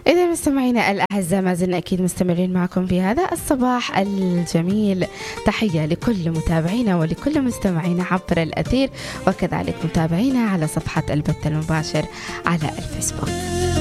إذا مستمعينا الأعزاء ما زلنا أكيد مستمرين معكم في هذا الصباح الجميل. تحية لكل متابعينا ولكل مستمعينا عبر الأثير، وكذلك متابعينا على صفحة البث المباشر على الفيسبوك.